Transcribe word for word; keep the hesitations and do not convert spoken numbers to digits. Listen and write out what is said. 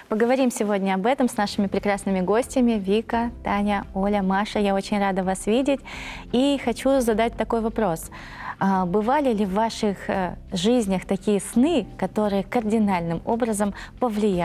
Поговорим сегодня об этом с нашими прекрасными гостями Вика, Таня, Оля, Маша. Я очень рада вас видеть. И хочу задать такой вопрос. А, Бывали ли в ваших э, жизнях такие сны, которые кардинальным образом повлияли